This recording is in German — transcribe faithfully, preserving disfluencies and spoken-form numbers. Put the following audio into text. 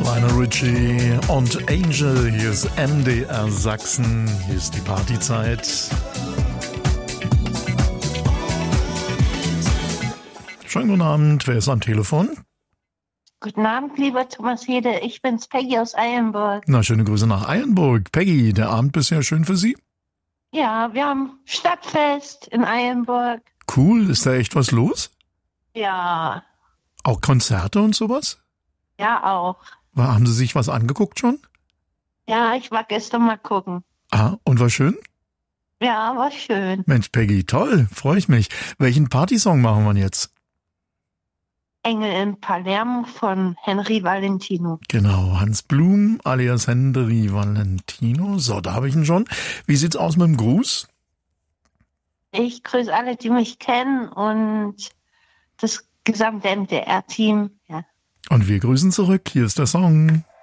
Lionel Richie und Angel, hier ist M D R Sachsen, hier ist die Partyzeit. Schönen guten Abend, wer ist am Telefon? Guten Abend, lieber Thomas Hede, ich bin's, Peggy aus Eilenburg. Na, schöne Grüße nach Eilenburg. Peggy, der Abend bisher schön für Sie? Ja, wir haben Stadtfest in Eilenburg. Cool, ist da echt was los? Ja. Auch Konzerte und sowas? Ja, auch. Haben Sie sich was angeguckt schon? Ja, ich war gestern mal gucken. Ah, und war schön? Ja, war schön. Mensch, Peggy, toll, freue ich mich. Welchen Partysong machen wir jetzt? Engel in Palermo von Henry Valentino. Genau, Hans Blum alias Henry Valentino. So, da habe ich ihn schon. Wie sieht's aus mit dem Gruß? Ich grüße alle, die mich kennen und das gesamte M D R-Team. Ja. Und wir grüßen zurück. Hier ist der Song.